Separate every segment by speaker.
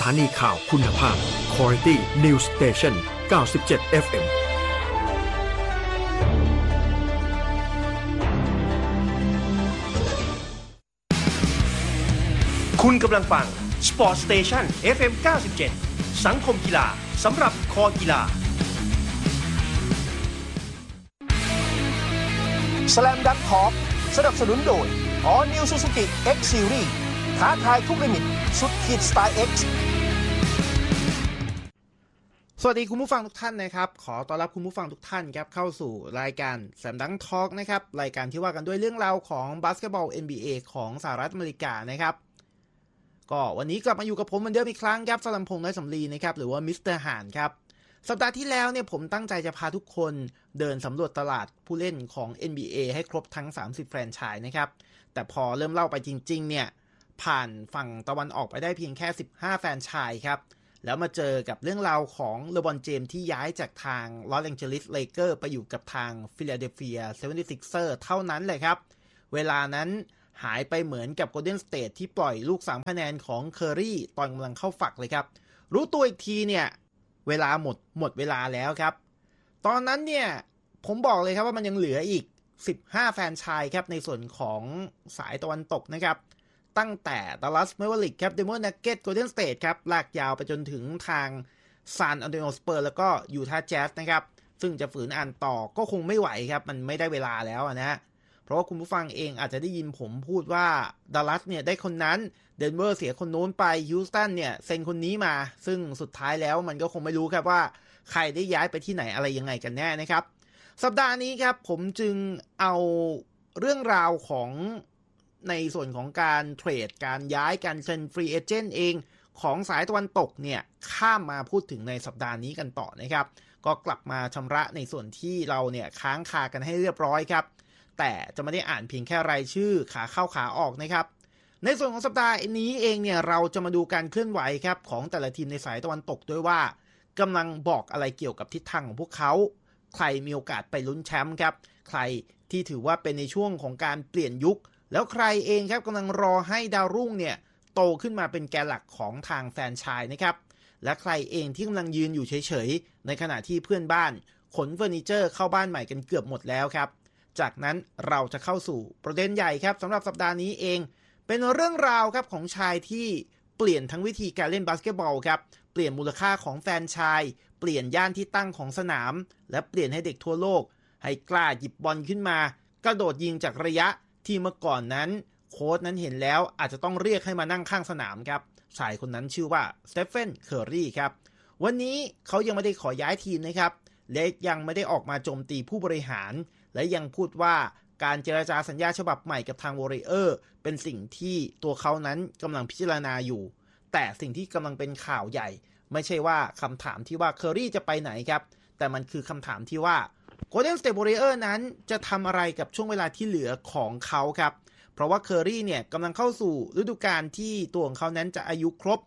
Speaker 1: านีข่าวคุณภาพ Quality News Station 97 FM
Speaker 2: คุณกำลังฟัง Sport Station FM 97 สังคมกีฬาสำหรับคอกีฬา Slam Dunk Talk สนับสนุนโดย All New Suzuki X Series ท้าทายทุกลิมิตสุดขีดสไตล์ X
Speaker 3: สวัสดีคุณผู้ฟังทุกท่านนะครับขอต้อนรับคุณผู้ฟังทุกท่านครับเข้าสู่รายการ Slam Dunk Talk นะครับรายการที่ว่ากันด้วยเรื่องราวของบาสเกตบอล NBA ของสหรัฐอเมริกานะครับก็วันนี้กลับมาอยู่กับผมเหมือนเดิมอีกครั้งครับสลัมพงษ์ น้อยสำลีนะครับหรือว่ามิสเตอร์ห่านครับสัปดาห์ที่แล้วเนี่ยผมตั้งใจจะพาทุกคนเดินสำรวจตลาดผู้เล่นของ NBA ให้ครบทั้ง30แฟรนไชส์นะครับแต่พอเริ่มเล่าไปจริงๆเนี่ยผ่านฝั่งตะวันออกไปได้เพียงแค่15แฟรนไชส์ครับแล้วมาเจอกับเรื่องราวของเลบรอนเจมส์ที่ย้ายจากทางลอสแองเจลิสเลเกอร์ไปอยู่กับทางฟิลาเดลเฟีย 76ers เท่านั้นเลยครับเวลานั้นหายไปเหมือนกับโกลเด้นสเตทที่ปล่อยลูก3คะแนนของเคอรี่ตอนกำลังเข้าฝักเลยครับรู้ตัวอีกทีเนี่ยเวลาหมดเวลาแล้วครับตอนนั้นเนี่ยผมบอกเลยครับว่ามันยังเหลืออีก15แฟรนไชส์ครับในส่วนของสายตะวันตกนะครับตั้งแต่ดัลลัสแมเวอริกครับเดนเวอร์นักเก็ตโกลเด้นสเตทครับลากยาวไปจนถึงทางซานอันโตนิโอสเปอร์แล้วก็ยูทาห์แจ๊สนะครับซึ่งจะฝืนอ่านต่อก็คงไม่ไหวครับมันไม่ได้เวลาแล้วนะฮะเพราะว่าคุณผู้ฟังเองอาจจะได้ยินผมพูดว่าดัลลัสเนี่ยได้คนนั้นเดนเวอร์เสียคนโน้นไปฮิวสตันเนี่ยเซ็นคนนี้มาซึ่งสุดท้ายแล้วมันก็คงไม่รู้ครับว่าใครได้ย้ายไปที่ไหนอะไรยังไงกันแน่นะครับสัปดาห์นี้ครับผมจึงเอาเรื่องราวของในส่วนของการเทรดการย้ายการเซ็นฟรีเอเจนต์เองของสายตะวันตกเนี่ยข้ามมาพูดถึงในสัปดาห์นี้กันต่อนะครับก็กลับมาชำระในส่วนที่เราเนี่ยค้างคากันให้เรียบร้อยครับแต่จะไม่ได้อ่านเพียงแค่รายชื่อขาเข้าขาออกนะครับในส่วนของสัปดาห์นี้เองเนี่ยเราจะมาดูการเคลื่อนไหวครับของแต่ละทีมในสายตะวันตกด้วยว่ากำลังบอกอะไรเกี่ยวกับทิศทางของพวกเขาใครมีโอกาสไปลุ้นแชมป์ครับใครที่ถือว่าเป็นในช่วงของการเปลี่ยนยุคแล้วใครเองครับกำลังรอให้ดาวรุ่งเนี่ยโตขึ้นมาเป็นแกนหลักของทางแฟรนไชส์นะครับและใครเองที่กำลังยืนอยู่เฉยๆในขณะที่เพื่อนบ้านขนเฟอร์นิเจอร์เข้าบ้านใหม่กันเกือบหมดแล้วครับจากนั้นเราจะเข้าสู่ประเด็นใหญ่ครับสำหรับสัปดาห์นี้เองเป็นเรื่องราวครับของชายที่เปลี่ยนทั้งวิธีการเล่นบาสเกตบอลครับเปลี่ยนมูลค่าของแฟรนไชส์เปลี่ยนย่านที่ตั้งของสนามและเปลี่ยนให้เด็กทั่วโลกให้กล้าหยิบบอลขึ้นมากระโดดยิงจากระยะที่เมื่อก่อนนั้นโค้ชนั้นเห็นแล้วอาจจะต้องเรียกให้มานั่งข้างสนามครับชายคนนั้นชื่อว่าสเตฟานเคอร์รีครับวันนี้เขายังไม่ได้ขอย้ายทีมนะครับและยังไม่ได้ออกมาโจมตีผู้บริหารและยังพูดว่าการเจรจาสัญญาฉบับใหม่กับทางวอริเออร์เป็นสิ่งที่ตัวเขานั้นกำลังพิจารณาอยู่แต่สิ่งที่กำลังเป็นข่าวใหญ่ไม่ใช่ว่าคำถามที่ว่าเคอร์รีจะไปไหนครับแต่มันคือคำถามที่ว่าGolden State Warriors นั้นจะทำอะไรกับช่วงเวลาที่เหลือของเขาครับเพราะว่าเคอร์รีเนี่ยกำลังเข้าสู่ฤดูกาลที่ตัวของเขานั้นจะอายุครบ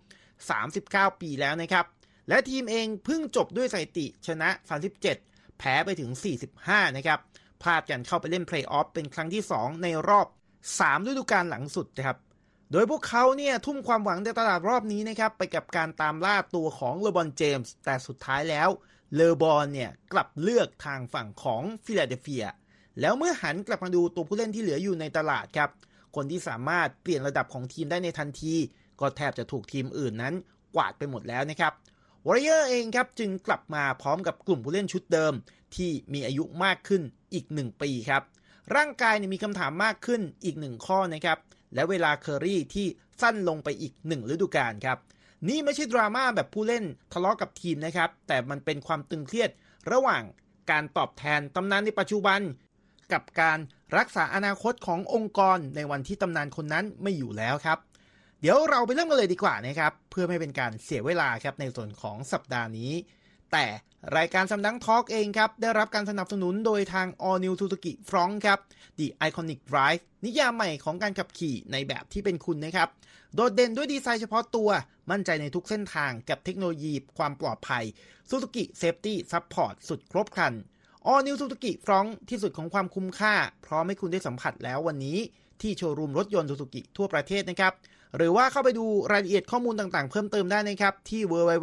Speaker 3: 39ปีแล้วนะครับและทีมเองเพิ่งจบด้วยสถิติชนะ37แพ้ไปถึง45นะครับพลาดกันเข้าไปเล่นเพลย์ออฟเป็นครั้งที่2ในรอบ3ฤดูกาลหลังสุดนะครับโดยพวกเขาเนี่ยทุ่มความหวังในตลาดรอบนี้นะครับไปกับการตามล่าตัวของเลบรอนเจมส์แต่สุดท้ายแล้วเลบรอนเนี่ยกลับเลือกทางฝั่งของฟิลาเดลเฟียแล้วเมื่อหันกลับมาดูตัวผู้เล่นที่เหลืออยู่ในตลาดครับคนที่สามารถเปลี่ยนระดับของทีมได้ในทันทีก็แทบจะถูกทีมอื่นนั้นกวาดไปหมดแล้วนะครับวอริเออร์เองครับจึงกลับมาพร้อมกับกลุ่มผู้เล่นชุดเดิมที่มีอายุมากขึ้นอีก1ปีครับร่างกายมีคำถามมากขึ้นอีก1ข้อนะครับและเวลาเคอรี่ที่สั้นลงไปอีก1ฤดูกาลครับนี่ไม่ใช่ดราม่าแบบผู้เล่นทะเลาะกับทีมนะครับแต่มันเป็นความตึงเครียดระหว่างการตอบแทนตำนานในปัจจุบันกับการรักษาอนาคตขององค์กรในวันที่ตำนานคนนั้นไม่อยู่แล้วครับเดี๋ยวเราไปเริ่มกันเลยดีกว่านะครับเพื่อไม่เป็นการเสียเวลาครับในส่วนของสัปดาห์นี้แต่รายการSlam Dunk Talkเองครับได้รับการสนับสนุนโดยทาง All New Suzuki Fronx ครับ The Iconic Drive นิยามใหม่ของการขับขี่ในแบบที่เป็นคุณนะครับโดดเด่นด้วยดีไซน์เฉพาะตัวมั่นใจในทุกเส้นทางกับเทคโนโลยีความปลอดภัย Suzuki Safety Support สุดครบครัน All New Suzuki Fronx ที่สุดของความคุ้มค่าพร้อมให้คุณได้สัมผัสแล้ววันนี้ที่โชว์รูมรถยนต์ Suzuki ทั่วประเทศนะครับหรือว่าเข้าไปดูรายละเอียดข้อมูลต่างๆเพิ่มเติมได้นะครับที่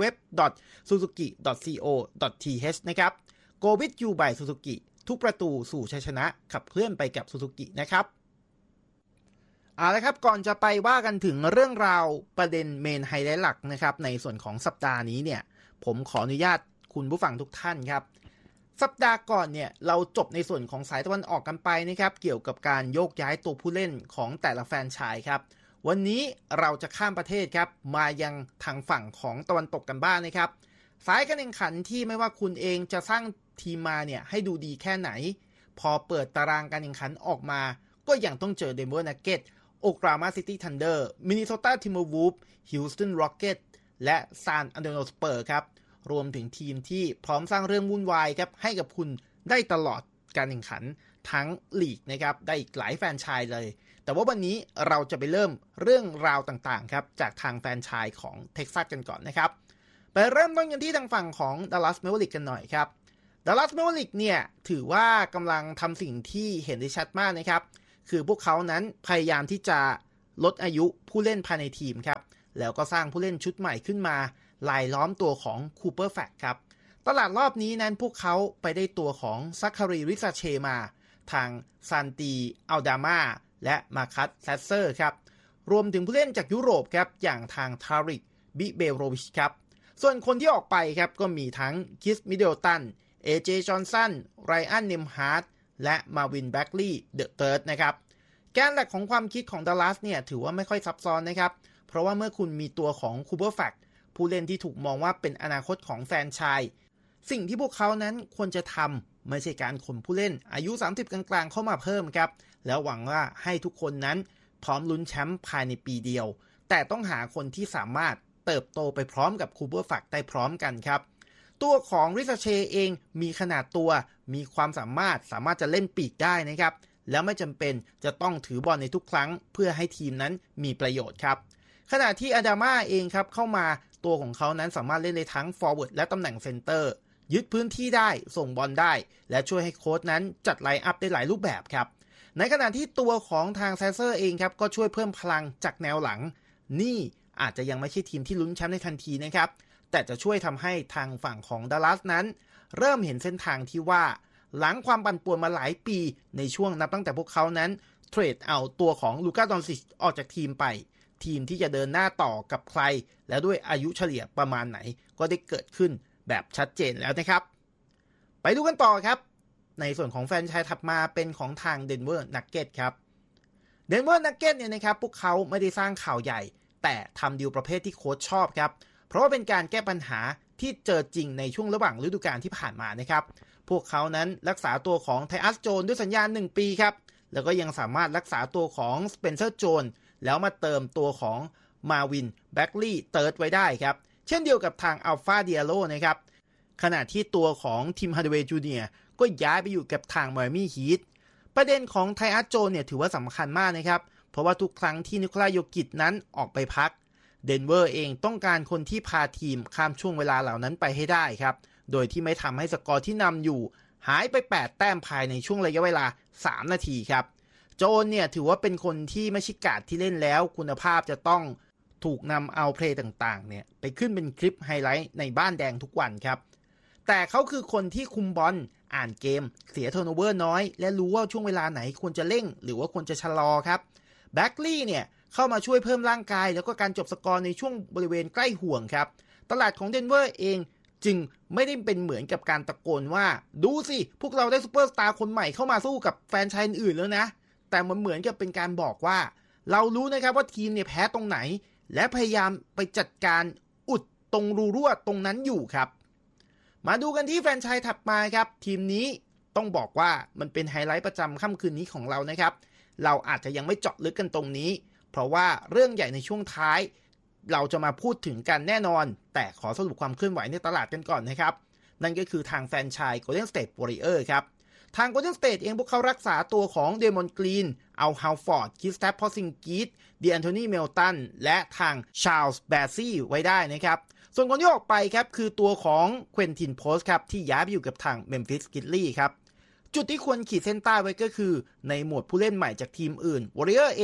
Speaker 3: www.suzuki.co.th นะครับ Go with you by Suzuki ทุกประตูสู่ชัยชนะขับเคลื่อนไปกับ Suzuki นะครับเอาละครับก่อนจะไปว่ากันถึงเรื่องราวประเด็นเมนไฮไลท์หลักนะครับในส่วนของสัปดาห์นี้เนี่ยผมขออนุญาตคุณผู้ฟังทุกท่านครับสัปดาห์ก่อนเนี่ยเราจบในส่วนของสายตะวันออกกันไปนะครับเกี่ยวกับการโยกย้ายตัวผู้เล่นของแต่ละแฟรนไชส์ครับวันนี้เราจะข้ามประเทศครับมายังทางฝั่งของตะวันตกกันบ้างนะครับสายการแข่งขันที่ไม่ว่าคุณเองจะสร้างทีมมาเนี่ยให้ดูดีแค่ไหนพอเปิดตารางการแข่งขันออกมาก็ยังต้องเจอเดนเวอร์นักเก็ตโอคลาโฮมาซิตี้ทันเดอร์มินนิโซตาทิมเบอร์วูฟฮิวสตันร็อกเก็ตและซานอันโตนิโอสเปอร์ครับรวมถึงทีมที่พร้อมสร้างเรื่องวุ่นวายครับให้กับคุณได้ตลอดการแข่งขันทั้งลีกนะครับได้อีกหลายแฟรนไชส์เลยแต่ว่าวันนี้เราจะไปเริ่มเรื่องราวต่างๆครับจากทางแฟรนไชส์ของเท็กซัสกันก่อนนะครับไปเริ่มต้นกันที่ทางฝั่งของ Dallas Mavericks กันหน่อยครับ Dallas Mavericks เนี่ยถือว่ากำลังทำสิ่งที่เห็นได้ชัดมากนะครับคือพวกเขานั้นพยายามที่จะลดอายุผู้เล่นภายในทีมครับแล้วก็สร้างผู้เล่นชุดใหม่ขึ้นมาลายล้อมตัวของคูเปอร์แฟกครับตลาดรอบนี้นั้นพวกเขาไปได้ตัวของซัคคารีริซาเชมาทางซานตีอัลดามาและมาคัสแซสเซอร์ครับรวมถึงผู้เล่นจากยุโรปครับอย่างทางทาริกบิเบโรวิชครับส่วนคนที่ออกไปครับก็มีทั้งคิสมิเดลตันเอเจจอห์นสันไรอันเนมฮาร์ดและมาวินแบ็กลีย์เดอะเติร์ดนะครับแกนหลักของความคิดของดัลลัสเนี่ยถือว่าไม่ค่อยซับซ้อนนะครับเพราะว่าเมื่อคุณมีตัวของคูเปอร์แฟกผู้เล่นที่ถูกมองว่าเป็นอนาคตของแฟรนไชส์สิ่งที่พวกเขานั้นควรจะทำไม่ใช่การขนผู้เล่นอายุ30กลางๆเข้ามาเพิ่มครับแล้วหวังว่าให้ทุกคนนั้นพร้อมลุ้นแชมป์ภายในปีเดียวแต่ต้องหาคนที่สามารถเติบโตไปพร้อมกับคูเปอร์แฟกได้พร้อมกันครับตัวของริซาเชเองมีขนาดตัวมีความสามารถจะเล่นปีกได้นะครับแล้วไม่จำเป็นจะต้องถือบอลในทุกครั้งเพื่อให้ทีมนั้นมีประโยชน์ครับขณะที่อาดาม่าเองครับเข้ามาตัวของเขานั้นสามารถเล่นได้ทั้งฟอร์เวิร์ดและตำแหน่งเซนเตอร์ยึดพื้นที่ได้ส่งบอลได้และช่วยให้โค้ชนั้นจัดไลน์อัพได้หลายรูปแบบครับในขณะที่ตัวของทางแซสเซอร์เองครับก็ช่วยเพิ่มพลังจากแนวหลังนี่อาจจะยังไม่ใช่ทีมที่ลุ้นแชมป์ในทันทีนะครับแต่จะช่วยทำให้ทางฝั่งของดัลลัสนั้นเริ่มเห็นเส้นทางที่ว่าหลังความปั่นป่วนมาหลายปีในช่วงนับตั้งแต่พวกเขานั้นเทรดเอาตัวของลูก้า ดอนซิชออกจากทีมไปทีมที่จะเดินหน้าต่อกับใครและด้วยอายุเฉลี่ยประมาณไหนก็ได้เกิดขึ้นแบบชัดเจนแล้วนะครับไปดูกันต่อครับในส่วนของแฟรนไชส์ถัดมาเป็นของทางเดนเวอร์นักเก็ตครับเดนเวอร์นักเก็ตเนี่ยนะครับพวกเขาไม่ได้สร้างข่าวใหญ่แต่ทำดีลประเภทที่โค้ชชอบครับเพราะว่าเป็นการแก้ปัญหาที่เจอจริงในช่วงระหว่างฤดูกาลที่ผ่านมานะครับพวกเขานั้นรักษาตัวของไทอัสโจนด้วยสัญญา1 ปีครับแล้วก็ยังสามารถรักษาตัวของสเปนเซอร์โจนแล้วมาเติมตัวของมาวินแบ็กลีย์เติร์ดไว้ได้ครับเช่นเดียวกับทางอัลฟาเดียโลนะครับขณะที่ตัวของทีมฮาร์ดเวย์จูเนียร์ก็ย้ายไปอยู่กับทางไมอามี่ฮีทประเด็นของไทอัสโจนเนี่ยถือว่าสำคัญมากนะครับเพราะว่าทุกครั้งที่นิโคลาโยกิชนั้นออกไปพักเดนเวอร์เองต้องการคนที่พาทีมข้ามช่วงเวลาเหล่านั้นไปให้ได้ครับโดยที่ไม่ทำให้สกอร์ที่นำอยู่หายไป8แต้มภายในช่วงระยะเวลา3 นาทีครับโจนเนี่ยถือว่าเป็นคนที่ไม่ใช่การ์ดที่เล่นแล้วคุณภาพจะต้องถูกนำเอาเพลย์ต่างๆเนี่ยไปขึ้นเป็นคลิปไฮไลท์ในบ้านแดงทุกวันครับแต่เขาคือคนที่คุมบอลอ่านเกมเสียเทิร์นโอเวอร์น้อยและรู้ว่าช่วงเวลาไหนควรจะเร่งหรือว่าควรจะชะลอครับแบ็กลีย์เนี่ยเข้ามาช่วยเพิ่มร่างกายแล้วก็การจบสกอร์ในช่วงบริเวณใกล้ห่วงครับตลาดของเดนเวอร์เองจึงไม่ได้เป็นเหมือนกับการตะโกนว่าดูสิพวกเราได้ซูเปอร์สตาร์คนใหม่เข้ามาสู้กับแฟรนไชส์อื่นแล้วนะแต่มันเหมือนกับเป็นการบอกว่าเรารู้นะครับว่าทีมเนี่ยแพ้ตรงไหนและพยายามไปจัดการอุดตรงรูรั่วตรงนั้นอยู่ครับมาดูกันที่แฟรนไชส์ถัดมาครับทีมนี้ต้องบอกว่ามันเป็นไฮไลท์ประจำค่ำคืนนี้ของเรานะครับเราอาจจะยังไม่เจาะลึกกันตรงนี้เพราะว่าเรื่องใหญ่ในช่วงท้ายเราจะมาพูดถึงกันแน่นอนแต่ขอสรุปความเคลื่อนไหวในตลาดกันก่อนนะครับนั่นก็คือทางแฟรนไชส์ Golden State Warriors ครับทาง Golden State เองพวกเขารักษาตัวของเดมอนกรีนเอาฮาวฟอร์ดคิสแทปพอซิงกิสดีแอนโทนีเมลตันและทางชาร์ลส์แบร์ซี่ไว้ได้นะครับส่วนคนที่ออกไปครับคือตัวของเควินตินโพสครับที่ย้ายไปอยู่กับทางเมมฟิสกริซลี่ครับ จุดที่ควรขีดเส้นใต้ไว้ก็คือในหมวดผู้เล่นใหม่จากทีมอื่น Warrior เอง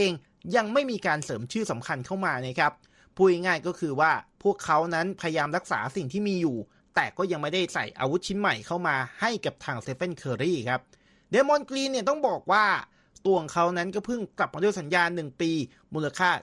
Speaker 3: ยังไม่มีการเสริมชื่อสำคัญเข้ามานะครับพูดง่ายๆก็คือว่าพวกเขานั้นพยายามรักษาสิ่งที่มีอยู่แต่ก็ยังไม่ได้ใส่อาวุธชิ้นใหม่เข้ามาให้กับทางสเตเฟน เคอร์รีครับเดมอน กรีนเนี่ยต้องบอกว่าตัวของเขานั้นก็เพิ่งกลับมาด้วยสัญญา1 ปีมูลค่า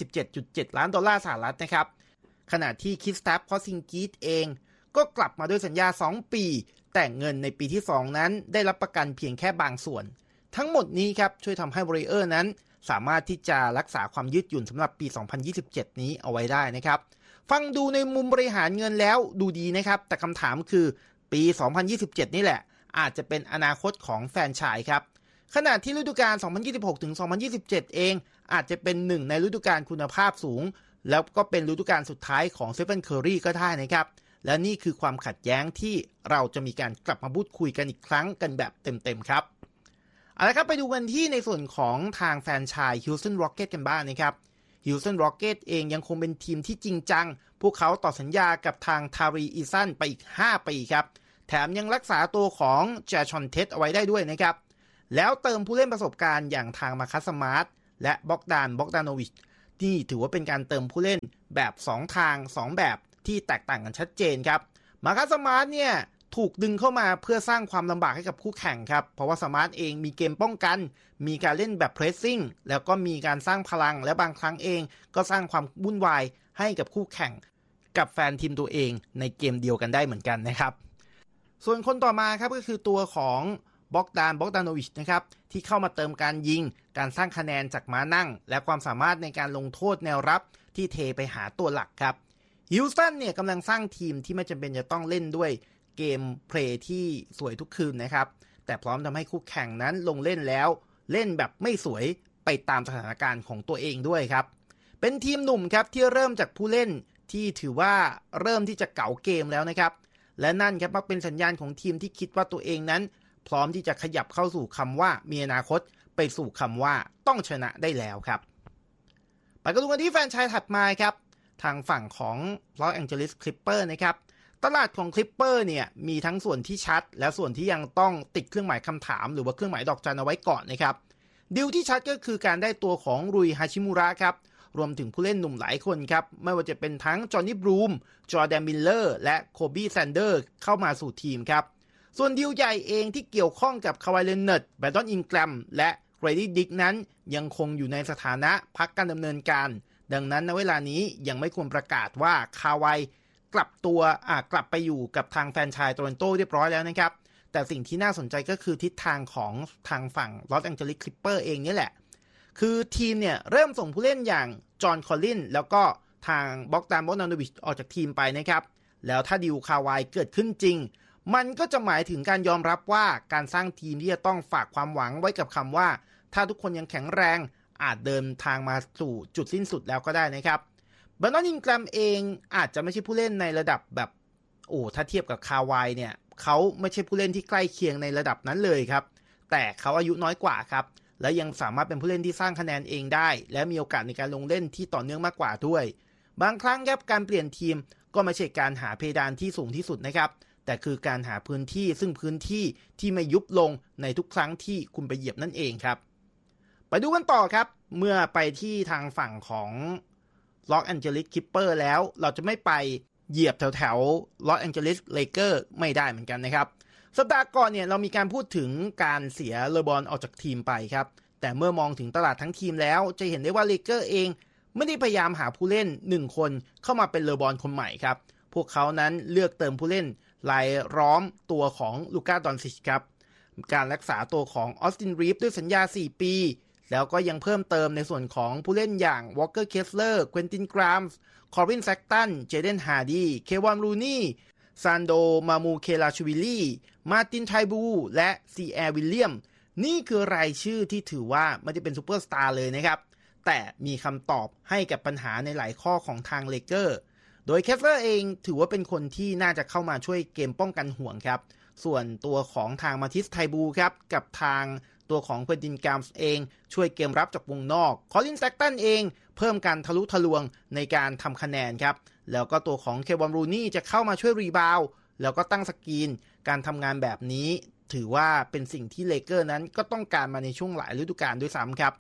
Speaker 3: $27.7 ล้านนะครับขณะที่คริสตัฟ พอร์ซิงกิสเองก็กลับมาด้วยสัญญา2 ปีแต่เงินในปีที่2นั้นได้รับประกันเพียงแค่บางส่วนทั้งหมดนี้ครับช่วยทำให้ Warriors นั้นสามารถที่จะรักษาความยืดหยุ่นสำหรับปี 2027 นี้เอาไว้ได้นะครับฟังดูในมุมบริหารเงินแล้วดูดีนะครับแต่คำถามคือปี 2027 นี่แหละอาจจะเป็นอนาคตของแฟรนไชส์ครับขณะที่ฤดูกาล 2026-2027 เองอาจจะเป็นหนึ่งในฤดูกาลคุณภาพสูงแล้วก็เป็นฤดูกาลสุดท้ายของสเตเฟน เคอร์รีก็ได้นะครับและนี่คือความขัดแย้งที่เราจะมีการกลับมาพูดคุยกันอีกครั้งกันแบบเต็มๆครับเอาละครับไปดูกันที่ในส่วนของทางแฟรนไชส์ Houston Rockets กันบ้างนะครับ Houston Rockets เองยังคงเป็นทีมที่จริงจังพวกเขาต่อสัญญากับทางทารี อีซันไปอีก5 ปีครับแถมยังรักษาตัวของแจชอนเท็ดเอาไว้ได้ด้วยนะครับแล้วเติมผู้เล่นประสบการณ์อย่างทางมาคัส สมาร์ทและบ็อกดานโนวิชที่ถือว่าเป็นการเติมผู้เล่นแบบ2 ทาง 2 แบบที่แตกต่างกันชัดเจนครับมาคัส สมาร์ทเนี่ยถูกดึงเข้ามาเพื่อสร้างความลำบากให้กับคู่แข่งครับเพราะว่าสมาร์ทเองมีเกมป้องกันมีการเล่นแบบเพรสซิ่งแล้วก็มีการสร้างพลังและบางครั้งเองก็สร้างความวุ่นวายให้กับคู่แข่งกับแฟนทีมตัวเองในเกมเดียวกันได้เหมือนกันนะครับส่วนคนต่อมาครับก็คือตัวของบ็อกดานโนวิชนะครับที่เข้ามาเติมการยิงการสร้างคะแนนจากม้านั่งและความสามารถในการลงโทษแนวรับที่เทไปหาตัวหลักครับฮิวสตันเนี่ยกำลังสร้างทีมที่ไม่จำเป็นจะต้องเล่นด้วยเกมเพลย์ที่สวยทุกคืนนะครับแต่พร้อมทำให้คู่แข่งนั้นลงเล่นแล้วเล่นแบบไม่สวยไปตามสถานการณ์ของตัวเองด้วยครับเป็นทีมหนุ่มครับที่เริ่มจากผู้เล่นที่ถือว่าเริ่มที่จะเก๋าเกมแล้วนะครับและนั่นครับมักเป็นสัญญาณของทีมที่คิดว่าตัวเองนั้นพร้อมที่จะขยับเข้าสู่คำว่ามีอนาคตไปสู่คำว่าต้องชนะได้แล้วครับไปกันดูกันที่แฟรนไชส์ถัดมาครับทางฝั่งของลอสแองเจลิสคลิปเปอร์นะครับตลาดของคลิปเปอร์เนี่ยมีทั้งส่วนที่ชัดและส่วนที่ยังต้องติดเครื่องหมายคำถามหรือว่าเครื่องหมายดอกจันเอาไว้ก่อนนะครับดีลที่ชัดก็คือการได้ตัวของรุย ฮาชิมุระครับรวมถึงผู้เล่นหนุ่มหลายคนครับไม่ว่าจะเป็นทั้งจอห์นนี่บรูมจอร์แดนมิลเลอร์และโคบี้แซนเดอร์เข้ามาสู่ทีมครับส่วนดีลใหญ่เองที่เกี่ยวข้องกับคาวาย เลนเนาร์ด แบรนดอน อิงแกรมและเกรดี้ดิกนั้นยังคงอยู่ในสถานะพักการดำเนินการดังนั้นณเวลานี้ยังไม่ควรประกาศว่าคาวายกลับไปอยู่กับทางแฟรนไชส์โตรอนโตเรียบร้อยแล้วนะครับแต่สิ่งที่น่าสนใจก็คือทิศทางของทางฝั่งลอสแองเจลิสคลิปเปอร์เองนี่แหละคือทีมเนี่ยเริ่มส่งผู้เล่นอย่างจอห์น คอลลินแล้วก็ทางบ็อกดานโนวิชออกจากทีมไปนะครับแล้วถ้าดีลคาวายเกิดขึ้นจริงมันก็จะหมายถึงการยอมรับว่าการสร้างทีมที่จะต้องฝากความหวังไว้กับคำว่าถ้าทุกคนยังแข็งแรงอาจเดินทางมาสู่จุดสิ้นสุดแล้วก็ได้นะครับแบรนดอน อิงแกรมเองอาจจะไม่ใช่ผู้เล่นในระดับแบบถ้าเทียบกับคาวายเนี่ยเขาไม่ใช่ผู้เล่นที่ใกล้เคียงในระดับนั้นเลยครับแต่เขาอายุน้อยกว่าครับและยังสามารถเป็นผู้เล่นที่สร้างคะแนนเองได้และมีโอกาสในการลงเล่นที่ต่อเนื่องมากกว่าด้วยบางครั้งครับการเปลี่ยนทีมก็ไม่ใช่การหาเพดานที่สูงที่สุดนะครับแต่คือการหาพื้นที่ซึ่งพื้นที่ที่ไม่ยุบลงในทุกครั้งที่คุณไปเหยียบนั่นเองครับไปดูกันต่อครับเมื่อไปที่ทางฝั่งของลอสแองเจลิสคลิปเปอร์แล้วเราจะไม่ไปเหยียบแถวลอสแองเจลิสเลเกอร์ไม่ได้เหมือนกันนะครับสัปดาห์ก่อนเนี่ยเรามีการพูดถึงการเสียเลบรอนออกจากทีมไปครับแต่เมื่อมองถึงตลาดทั้งทีมแล้วจะเห็นได้ว่าเลเกอร์เองไม่ได้พยายามหาผู้เล่น1 คนเข้ามาเป็นเลบรอนคนใหม่ครับพวกเขานั้นเลือกเติมผู้เล่นรายล้อมตัวของลูก้า ดอนซิชครับการรักษาตัวของออสติน รีฟด้วยสัญญา4 ปีแล้วก็ยังเพิ่มเติมในส่วนของผู้เล่นอย่างวอลเกอร์ เคสเลอร์ เควินติน กรามส์ คอริน แซกตัน เจเดน ฮาร์ดีเควอน รูนี่ซานโด มามูเคลาชวิลลี่มาร์ติน ไทบูและซีแอร์ วิลเลียมนี่คือรายชื่อที่ถือว่าไม่ได้เป็นซูเปอร์สตาร์เลยนะครับแต่มีคำตอบให้กับปัญหาในหลายข้อของทางเลเกอร์โดยเคสเลอร์เองถือว่าเป็นคนที่น่าจะเข้ามาช่วยเกมป้องกันห่วงครับส่วนตัวของทางมาทิส ไทบูครับกับทางตัวของเควินติน กรามส์เองช่วยเกมรับจากวงนอกคอลิน แซกตันเองเพิ่มการทะลุทะลวงในการทำคะแนนครับแล้วก็ตัวของเควอน รูนี่จะเข้ามาช่วยรีบาวด์แล้วก็ตั้งสกรีนการทำงานแบบนี้ถือว่าเป็นสิ่งที่เลเกอร์นั้นก็ต้องการมาในช่วงหลายฤดูกาลด้วยซ้ำครับ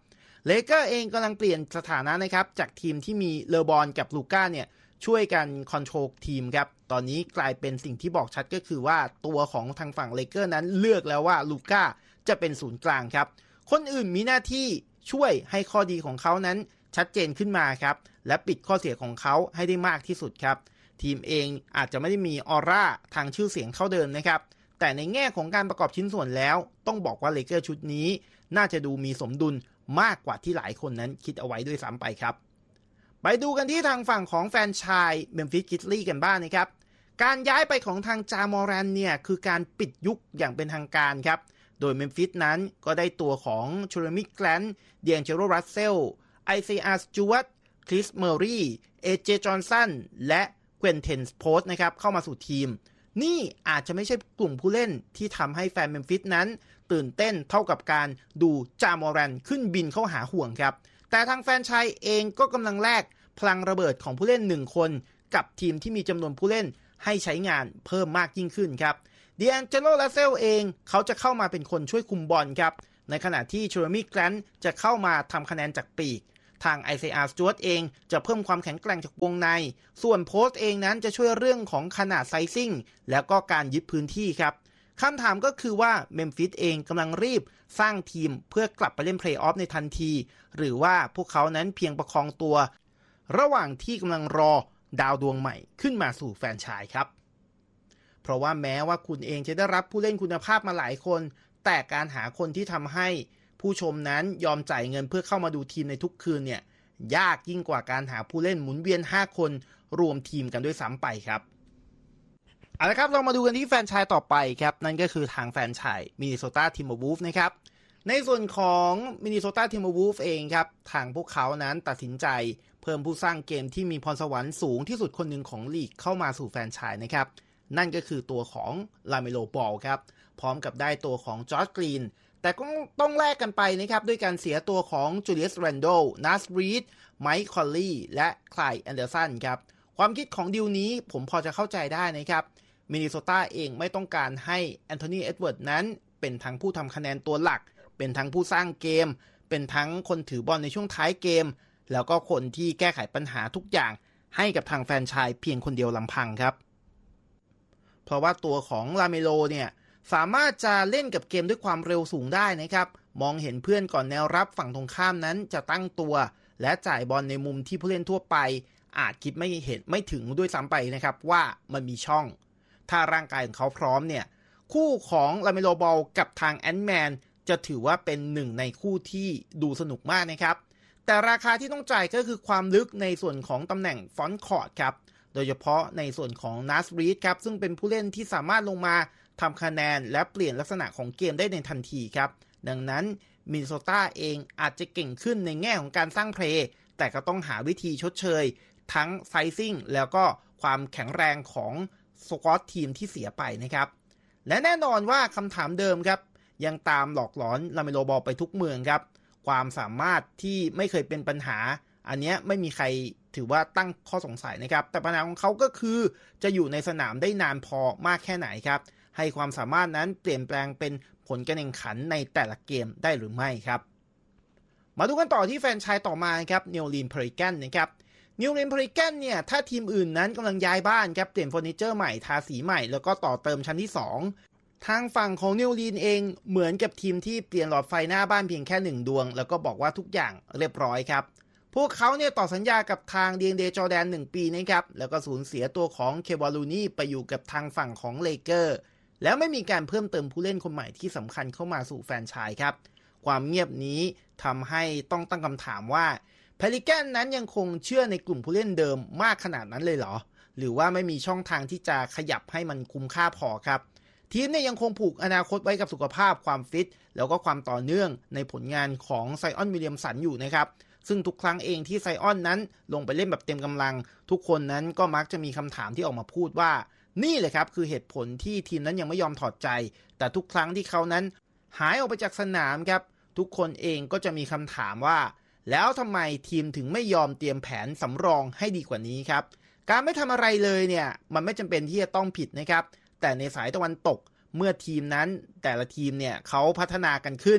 Speaker 3: เลเกอร์เองกำลังเปลี่ยนสถานะนะครับจากทีมที่มีเลบอนกับลูก้าเนี่ยช่วยกันคอนโทรลทีมครับตอนนี้กลายเป็นสิ่งที่บอกชัดก็คือว่าตัวของทางฝั่งเลเกอร์นั้นเลือกแล้วว่าลูก้าจะเป็นศูนย์กลางครับคนอื่นมีหน้าที่ช่วยให้ข้อดีของเขานั้นชัดเจนขึ้นมาครับและปิดข้อเสียของเขาให้ได้มากที่สุดครับทีมเองอาจจะไม่ได้มีออร่าทางชื่อเสียงเท่าเดิมนะครับแต่ในแง่ของการประกอบชิ้นส่วนแล้วต้องบอกว่าเลเกอร์ชุดนี้น่าจะดูมีสมดุลมากกว่าที่หลายคนนั้นคิดเอาไว้ด้วยซ้ำไปครับไปดูกันที่ทางฝั่งของแฟนชายเมมฟิสกริซลี่กันบ้างนะครับการย้ายไปของทางจามอรันเนี่ยคือการปิดยุคอย่างเป็นทางการครับโดยเมมฟิสนั้นก็ได้ตัวของเจเรมี่แกลนเดียงเจโรรัสเซลไอซีอาร์สจูวัตคริสเมอรี่เอเจจอห์นสันและเกวนเทนส์โพสนะครับเข้ามาสู่ทีมนี่อาจจะไม่ใช่กลุ่มผู้เล่นที่ทำให้แฟนเมมฟิสนั้นตื่นเต้นเท่ากับการดูจามอรันขึ้นบินเข้าหาห่วงครับแต่ทางแฟนชายเองก็กำลังแลกพลังระเบิดของผู้เล่น1คนกับทีมที่มีจำนวนผู้เล่นให้ใช้งานเพิ่มมากยิ่งขึ้นครับเดียนเจโรลัสเซลเองเขาจะเข้ามาเป็นคนช่วยคุมบอลครับในขณะที่เจเรมี่แกลนจะเข้ามาทำคะแนนจากปีกทางไอซีอาร์สจวตเองจะเพิ่มความแข็งแกร่งจากวงในส่วนโพสต์เองนั้นจะช่วยเรื่องของขนาดไซซิ่งแล้วก็การยึดพื้นที่ครับคำถามก็คือว่าเมมฟิสเองกำลังรีบสร้างทีมเพื่อกลับไปเล่นเพลย์ออฟในทันทีหรือว่าพวกเขานั้นเพียงประคองตัวระหว่างที่กำลังรอดาวดวงใหม่ขึ้นมาสู่แฟรนไชส์ครับเพราะว่าแม้ว่าคุณเองจะได้รับผู้เล่นคุณภาพมาหลายคนแต่การหาคนที่ทำให้ผู้ชมนั้นยอมจ่ายเงินเพื่อเข้ามาดูทีมในทุกคืนเนี่ยยากยิ่งกว่าการหาผู้เล่นหมุนเวียน5คนรวมทีมกันด้วยซ้ำไปครับเอาละครับเรามาดูกันที่แฟรนไชส์ต่อไปครับนั่นก็คือทางแฟรนไชส์มินนิโซตาทิมเบอร์วูฟนะครับในส่วนของมินนิโซตาทิมเบอร์วูฟเองครับทางพวกเขานั้นตัดสินใจเพิ่มผู้สร้างเกมที่มีพรสวรรค์สูงที่สุดคนหนึ่งของลีกเข้ามาสู่แฟรนไชส์นะครับนั่นก็คือตัวของลาเมโลบอลครับพร้อมกับได้ตัวของจอร์จกรีนแต่ก็ต้องแลกกันไปนะครับด้วยการเสียตัวของจูเลียสแรนโดลนัสรีดไมค์คอลลี่และไคลด์แอนเดอร์สันครับความคิดของดีลนี้ผมพอจะเข้าใจได้นะครับมินนิโซตาเองไม่ต้องการให้แอนโทนีเอ็ดเวิร์ดนั้นเป็นทั้งผู้ทำคะแนนตัวหลักเป็นทั้งผู้สร้างเกมเป็นทั้งคนถือบอลในช่วงท้ายเกมแล้วก็คนที่แก้ไขปัญหาทุกอย่างให้กับทางแฟรนไชส์เพียงคนเดียวลำพังครับเพราะว่าตัวของลาเมโลเนี่ยสามารถจะเล่นกับเกมด้วยความเร็วสูงได้นะครับมองเห็นเพื่อนก่อนแนวรับฝั่งตรงข้ามนั้นจะตั้งตัวและจ่ายบอลในมุมที่ผู้เล่นทั่วไปอาจคิดไม่ถึงด้วยซ้ำไปนะครับว่ามันมีช่องถ้าร่างกายของเขาพร้อมเนี่ยคู่ของลาเมโลบอลกับทางแอนด์แมนจะถือว่าเป็นหนึ่งในคู่ที่ดูสนุกมากนะครับแต่ราคาที่ต้องจ่ายก็คือความลึกในส่วนของตำแหน่งฟอนต์คอร์ตครับโดยเฉพาะในส่วนของนัสรีดครับซึ่งเป็นผู้เล่นที่สามารถลงมาทำคะแนนและเปลี่ยนลักษณะของเกมได้ในทันทีครับดังนั้นมินนิโซตาเองอาจจะเก่งขึ้นในแง่ของการสร้างเพลย์แต่ก็ต้องหาวิธีชดเชยทั้งไซซิ่งแล้วก็ความแข็งแรงของสควอตทีมที่เสียไปนะครับและแน่นอนว่าคำถามเดิมครับยังตามหลอกหลอนลาเมโลบอลไปทุกเมืองครับความสามารถที่ไม่เคยเป็นปัญหาอันนี้ไม่มีใครถือว่าตั้งข้อสงสัยนะครับแต่ปัญหาของเขาก็คือจะอยู่ในสนามได้นานพอมากแค่ไหนครับให้ความสามารถนั้นเปลี่ยนแปลงเป็นผลการแข่งขันในแต่ละเกมได้หรือไม่ครับมาดูกันต่อที่แฟรนไชส์ต่อมาครับนิวลีนเพริแกนนะครับนิวลีนเพริแกนเนี่ยถ้าทีมอื่นนั้นกำลังย้ายบ้านครับเปลี่ยนเฟอร์นิเจอร์ใหม่ทาสีใหม่แล้วก็ต่อเติมชั้นที่2ทางฝั่งของนิวลีนเองเหมือนกับทีมที่เปลี่ยนหลอดไฟหน้าบ้านเพียงแค่1ดวงแล้วก็บอกว่าทุกอย่างเรียบร้อยครับพวกเขาเนี่ยต่อสัญญากับทางดีเอ็นเดจอร์แดน1ปีนะครับแล้วก็สูญเสียตัวของเควาลูนี่ไปอยู่กับทางฝั่งของเลเกอร์แล้วไม่มีการเพิ่มเติมผู้เล่นคนใหม่ที่สำคัญเข้ามาสู่แฟรนไชส์ครับความเงียบนี้ทำให้ต้องตั้งคำถามว่าเพลิแกนนั้นยังคงเชื่อในกลุ่มผู้เล่นเดิมมากขนาดนั้นเลยเหรอหรือว่าไม่มีช่องทางที่จะขยับให้มันคุ้มค่าพอครับทีมเนี่ยยังคงผูกอนาคตไว้กับสุขภาพความฟิตแล้วก็ความต่อเนื่องในผลงานของไซออนวิลเลียมสันอยู่นะครับซึ่งทุกครั้งเองที่ไซออนนั้นลงไปเล่นแบบเต็มกำลังทุกคนนั้นก็มักจะมีคำถามที่ออกมาพูดว่านี่แหละครับคือเหตุผลที่ทีมนั้นยังไม่ยอมถอดใจแต่ทุกครั้งที่เขานั้นหายออกไปจากสนามครับทุกคนเองก็จะมีคำถามว่าแล้วทำไมทีมถึงไม่ยอมเตรียมแผนสำรองให้ดีกว่านี้ครับการไม่ทำอะไรเลยเนี่ยมันไม่จำเป็นที่จะต้องผิดนะครับแต่ในสายตะวันตกเมื่อทีมนั้นแต่ละทีมเนี่ยเขาพัฒนากันขึ้น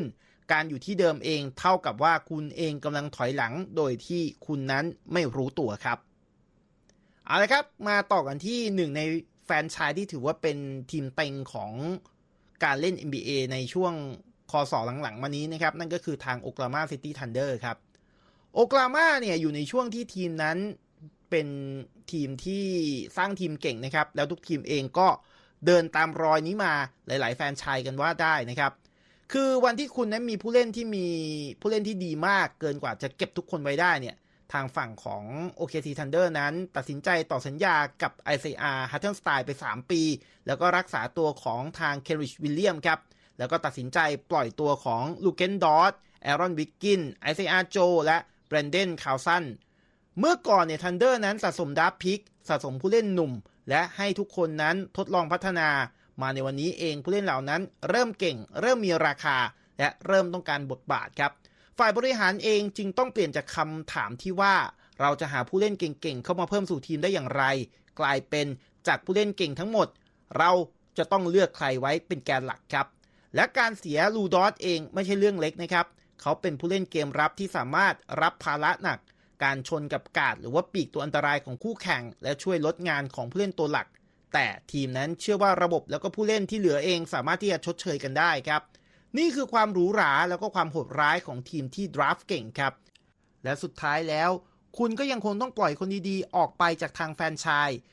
Speaker 3: การอยู่ที่เดิมเองเท่ากับว่าคุณเองกำลังถอยหลังโดยที่คุณนั้นไม่รู้ตัวครับเอาละครับมาต่อกันที่หนึ่งในแฟรนไชส์ที่ถือว่าเป็นทีมเต็งของการเล่น NBA ในช่วงคศหลังๆมานี้นะครับนั่นก็คือทางโอคลาโฮมาซิตี้ทันเดอร์ครับโอคลาโฮมาเนี่ยอยู่ในช่วงที่ทีมนั้นเป็นทีมที่สร้างทีมเก่งนะครับแล้วทุกทีมเองก็เดินตามรอยนี้มาหลายๆแฟรนไชส์กันว่าได้นะครับคือวันที่คุณนั้นมีผู้เล่นที่ดีมากเกินกว่าจะเก็บทุกคนไว้ได้เนี่ยทางฝั่งของ OKC Thunder นั้นตัดสินใจต่อสัญญากับ Isaiah Hartenstein ไป3ปีแล้วก็รักษาตัวของทาง Kenrich Williams ครับแล้วก็ตัดสินใจปล่อยตัวของลูเคนดอตแอรอนวิกกินไอเซอาโจและแบรนเดนคาวซันเมื่อก่อนเนี่ยทันเดอร์นั้นสะสมดราฟต์พิกสะสมผู้เล่นหนุ่มและให้ทุกคนนั้นทดลองพัฒนามาในวันนี้เองผู้เล่นเหล่านั้นเริ่มเก่งเริ่มมีราคาและเริ่มต้องการบทบาทครับฝ่ายบริหารเองจึงต้องเปลี่ยนจากคำถามที่ว่าเราจะหาผู้เล่นเก่งๆเข้ามาเพิ่มสู่ทีมได้อย่างไรกลายเป็นจากผู้เล่นเก่งทั้งหมดเราจะต้องเลือกใครไว้เป็นแกนหลักครับและการเสียลูดอสเองไม่ใช่เรื่องเล็กนะครับเขาเป็นผู้เล่นเกมรับที่สามารถรับภาระหนักการชนกับการ์ดหรือว่าปีกตัวอันตรายของคู่แข่งและช่วยลดงานของผู้เล่นตัวหลักแต่ทีมนั้นเชื่อว่าระบบแล้วก็ผู้เล่นที่เหลือเองสามารถที่จะชดเชยกันได้ครับนี่คือความหรูหราแล้วก็ความโหดร้ายของทีมที่ดราฟต์เก่งครับและสุดท้ายแล้วคุณก็ยังคงต้องปล่อยคนดีๆออกไปจากทางแฟรนไชส์